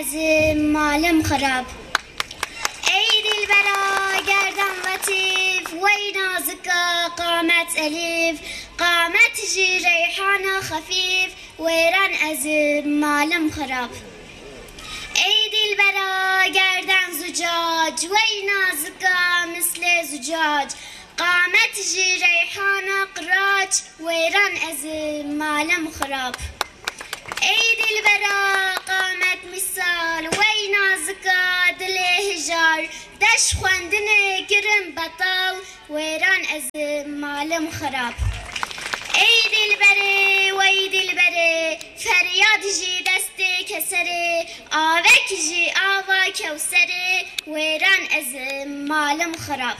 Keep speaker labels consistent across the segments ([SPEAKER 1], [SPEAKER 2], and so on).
[SPEAKER 1] از مالم خراب. ای دلبرا گردن لطیف وی نازکا قامت الیف، قامت جی ریحان خفیف ویران از مالم خراب. ای دلبرا گردن زجاج وی نازکا مثل زجاج، قامت جی ریحان قراج ویران از مالم خراب. ای دلبرا قامت مثال وی نازکا دل هجار، دش خواندن گرم بطال ویران از مالم خراب. ای دلبره وی دلبره فریاد جی دست کسره، آوک جی آوا کوسره ویران از مالم خراب.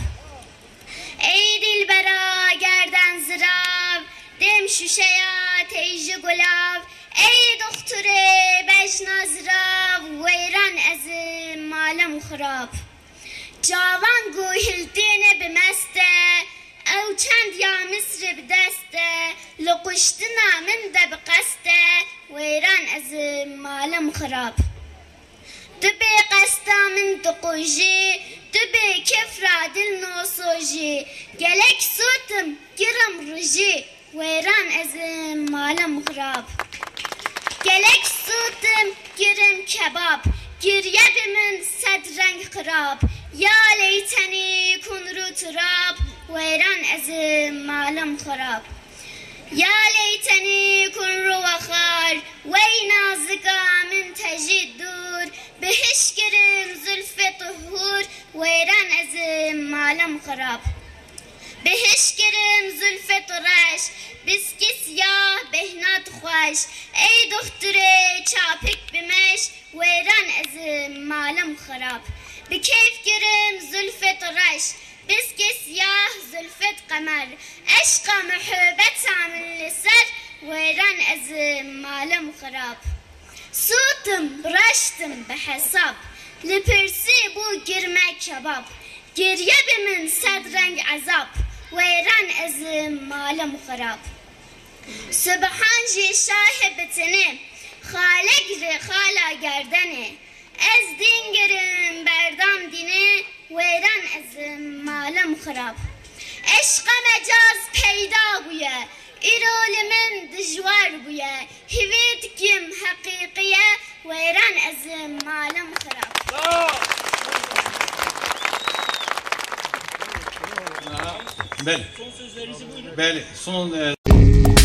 [SPEAKER 1] ای دلبرا گردن زراب دم شوشیا تیج گلاب، ای دختر بجنا زراب ویران از مالم خراب. جوان گوهلتین بمسته او چند یا مصر بدسته، لقشتنا من ده بقسته ویران از مالم خراب. دبی قستا من دقوجی دبی کفرا دل نوسوجی، گلک سوتم گرم رجی ویران از مالم خراب. گلک سوتم گرم کباب، گریه من صد رنگ خراب، یا لیتنی کن رو تراب ویران از مالم خراب. یا لیتنی کن رو وخار وی نازکا من تجید دور، بهش گرم زلف طهور ویران از مالم خراب. بهش گرم زلف طرش بسکی سیاه بهنات خوش، ای دختر چاپک بمش ویران از مالم خراب. بکیف گرم زلف طرش بسکی سیاه زلفت قمر، عشق محبت عامل لسر ویران از مالم خراب. صوتم برشتم بحساب لپرسی بو گرمه کباب، گریه بمن صد رنگ عذاب ویران از مالم خراب. سبحان جی شاه بتنه خالق ر خالا گردنه، از دین گرم بردام دینه ویران از مالم خراب. عشق مجاز پیدا بویه ایرول من دجوار بویه، هویت کم حقیقیه ویران از مالم خراب.
[SPEAKER 2] بله. بله. son